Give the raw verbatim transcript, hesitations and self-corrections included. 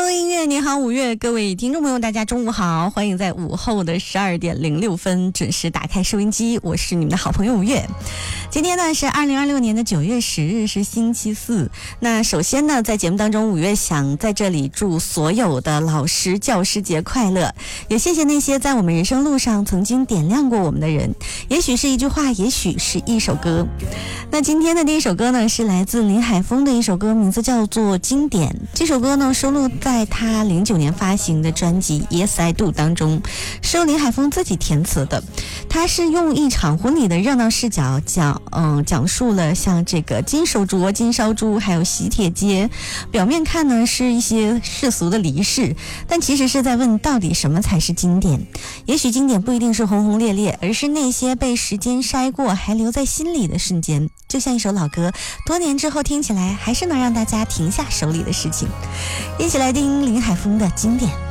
Hello， 音乐你好，五月，各位听众朋友，大家中午好，欢迎在午后的十二点零六分准时打开收音机，我是你们的好朋友五月。今天呢是二零二六年的九月十日，是星期四。那首先呢，在节目当中，五月想在这里祝所有的老师教师节快乐，也谢谢那些在我们人生路上曾经点亮过我们的人，也许是一句话，也许是一首歌。那今天的第一首歌呢，是来自林海峰的一首歌，名字叫做《经典》。这首歌呢，收录在他零九年发行的专辑《Yes I Do》当中，是由林海峰自己填词的。他是用一场婚礼的热闹视角讲，嗯，讲述了像这个金手镯、金烧猪，还有喜帖街。表面看呢是一些世俗的离世，但其实是在问到底什么才是经典。也许经典不一定是轰轰烈烈，而是那些被时间筛过还留在心里的瞬间。就像一首老歌，多年之后听起来还是能让大家停下手里的事情。一起来听林海峰的经典。